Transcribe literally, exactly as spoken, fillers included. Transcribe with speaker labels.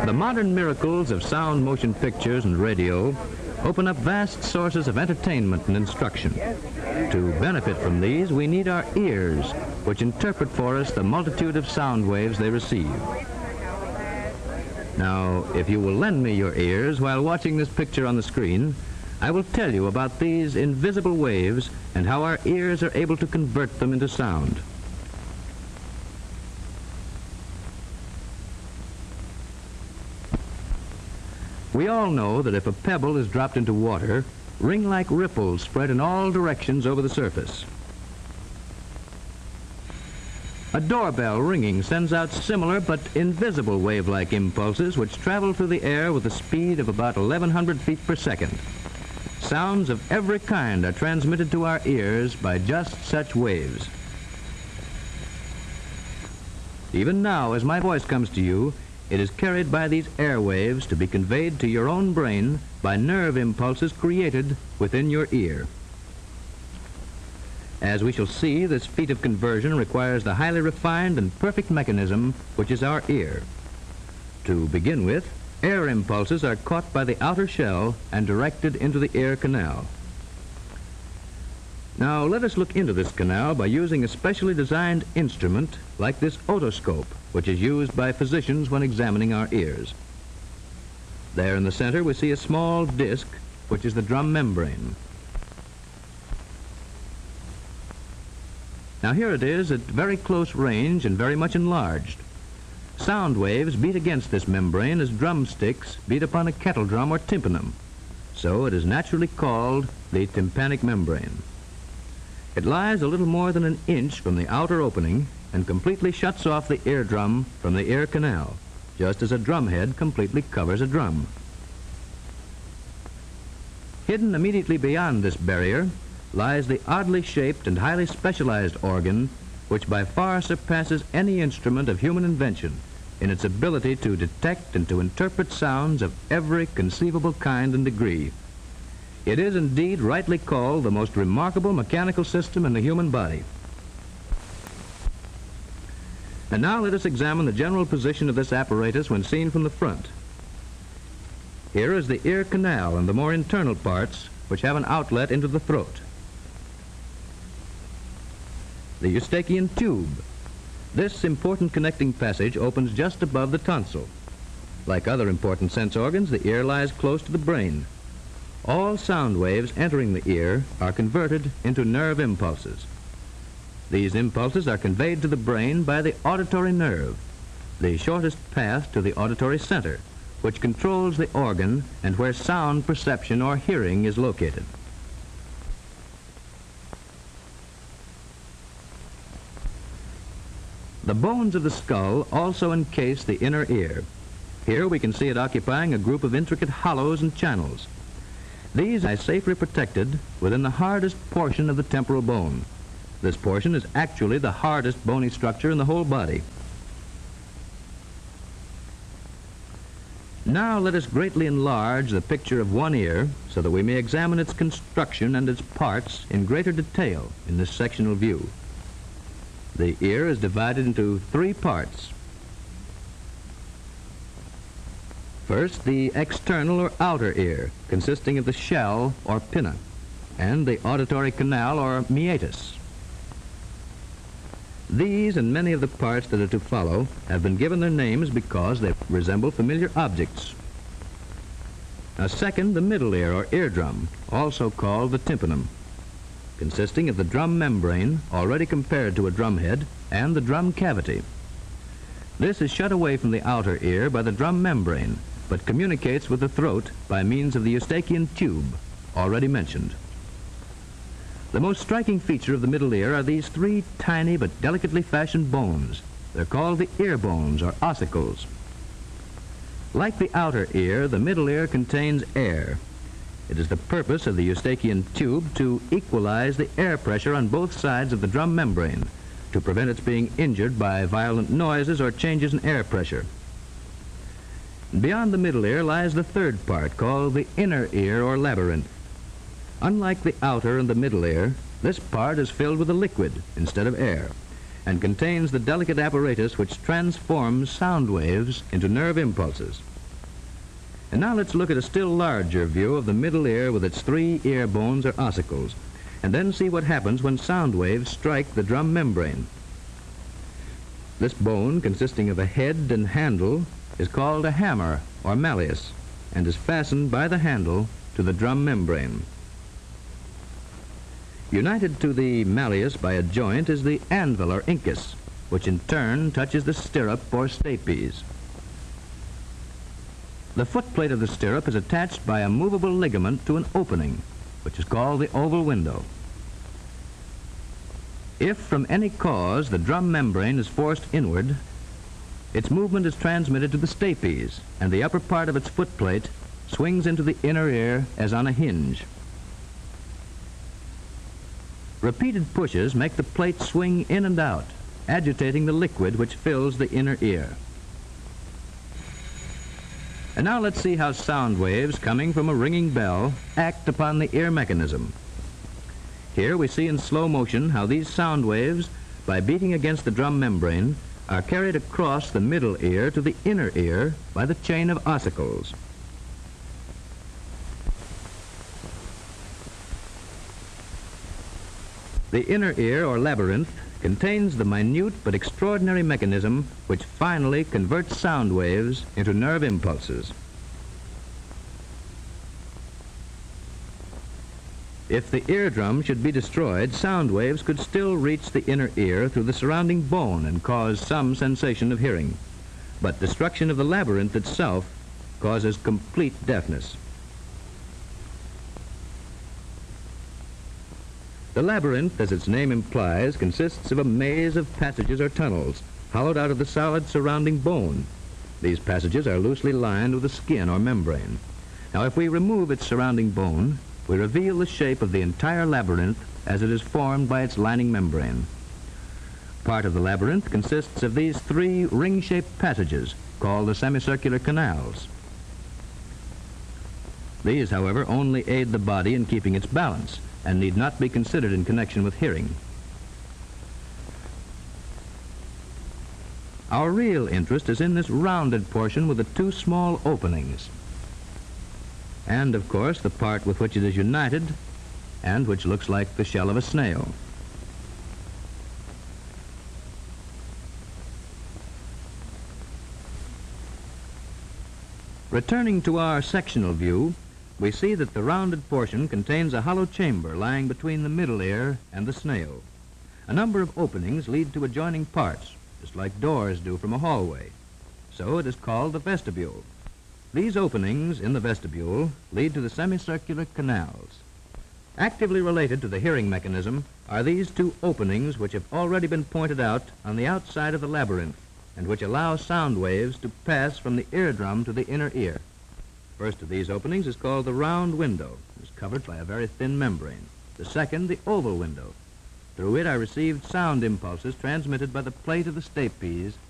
Speaker 1: The modern miracles of sound motion pictures and radio open up vast sources of entertainment and instruction. To benefit from these, we need our ears, which interpret for us the multitude of sound waves they receive. Now, if you will lend me your ears while watching this picture on the screen, I will tell you about these invisible waves and how our ears are able to convert them into sound. We all know that if a pebble is dropped into water, ring-like ripples spread in all directions over the surface. A doorbell ringing sends out similar but invisible wave-like impulses which travel through the air with a speed of about eleven hundred feet per second. Sounds of every kind are transmitted to our ears by just such waves. Even now, as my voice comes to you, it is carried by these air waves to be conveyed to your own brain by nerve impulses created within your ear. As we shall see, this feat of conversion requires the highly refined and perfect mechanism which is our ear. To begin with, air impulses are caught by the outer shell and directed into the ear canal. Now let us look into this canal by using a specially designed instrument like this otoscope, which is used by physicians when examining our ears. There in the center we see a small disc, which is the drum membrane. Now here it is at very close range and very much enlarged. Sound waves beat against this membrane as drumsticks beat upon a kettle drum or tympanum. So it is naturally called the tympanic membrane. It lies a little more than an inch from the outer opening and completely shuts off the eardrum from the ear canal, just as a drumhead completely covers a drum. Hidden immediately beyond this barrier lies the oddly shaped and highly specialized organ which by far surpasses any instrument of human invention in its ability to detect and to interpret sounds of every conceivable kind and degree. It is indeed rightly called the most remarkable mechanical system in the human body. And now let us examine the general position of this apparatus when seen from the front. Here is the ear canal and the more internal parts which have an outlet into the throat. The Eustachian tube. This important connecting passage opens just above the tonsil. Like other important sense organs, the ear lies close to the brain. All sound waves entering the ear are converted into nerve impulses. These impulses are conveyed to the brain by the auditory nerve, the shortest path to the auditory center, which controls the organ and where sound perception or hearing is located. The bones of the skull also encase the inner ear. Here we can see it occupying a group of intricate hollows and channels. These are safely protected within the hardest portion of the temporal bone. This portion is actually the hardest bony structure in the whole body. Now let us greatly enlarge the picture of one ear so that we may examine its construction and its parts in greater detail in this sectional view. The ear is divided into three parts. First, the external or outer ear, consisting of the shell or pinna, and the auditory canal or meatus. These and many of the parts that are to follow have been given their names because they resemble familiar objects. Now second, the middle ear or eardrum, also called the tympanum, consisting of the drum membrane, already compared to a drumhead, and the drum cavity. This is shut away from the outer ear by the drum membrane, but communicates with the throat by means of the Eustachian tube, already mentioned. The most striking feature of the middle ear are these three tiny but delicately fashioned bones. They're called the ear bones or ossicles. Like the outer ear, the middle ear contains air. It is the purpose of the Eustachian tube to equalize the air pressure on both sides of the drum membrane to prevent its being injured by violent noises or changes in air pressure. Beyond the middle ear lies the third part, called the inner ear or labyrinth. Unlike the outer and the middle ear, this part is filled with a liquid instead of air and contains the delicate apparatus which transforms sound waves into nerve impulses. And now let's look at a still larger view of the middle ear with its three ear bones or ossicles, and then see what happens when sound waves strike the drum membrane. This bone, consisting of a head and handle, is called a hammer or malleus, and is fastened by the handle to the drum membrane. United to the malleus by a joint is the anvil or incus, which in turn touches the stirrup or stapes. The footplate of the stirrup is attached by a movable ligament to an opening, which is called the oval window. If from any cause the drum membrane is forced inward, its movement is transmitted to the stapes, and the upper part of its footplate swings into the inner ear as on a hinge. Repeated pushes make the plate swing in and out, agitating the liquid which fills the inner ear. And now let's see how sound waves coming from a ringing bell act upon the ear mechanism. Here we see in slow motion how these sound waves, by beating against the drum membrane, are carried across the middle ear to the inner ear by the chain of ossicles. The inner ear, or labyrinth, contains the minute but extraordinary mechanism which finally converts sound waves into nerve impulses. If the eardrum should be destroyed, sound waves could still reach the inner ear through the surrounding bone and cause some sensation of hearing. But destruction of the labyrinth itself causes complete deafness. The labyrinth, as its name implies, consists of a maze of passages or tunnels hollowed out of the solid surrounding bone. These passages are loosely lined with a skin or membrane. Now, if we remove its surrounding bone, we reveal the shape of the entire labyrinth as it is formed by its lining membrane. Part of the labyrinth consists of these three ring-shaped passages called the semicircular canals. These, however, only aid the body in keeping its balance and need not be considered in connection with hearing. Our real interest is in this rounded portion with the two small openings, and, of course, the part with which it is united and which looks like the shell of a snail. Returning to our sectional view, we see that the rounded portion contains a hollow chamber lying between the middle ear and the snail. A number of openings lead to adjoining parts, just like doors do from a hallway. So it is called the vestibule. These openings in the vestibule lead to the semicircular canals. Actively related to the hearing mechanism are these two openings which have already been pointed out on the outside of the labyrinth and which allow sound waves to pass from the eardrum to the inner ear. First of these openings is called the round window. It is covered by a very thin membrane. The second, the oval window. Through it are received sound impulses transmitted by the plate of the stapes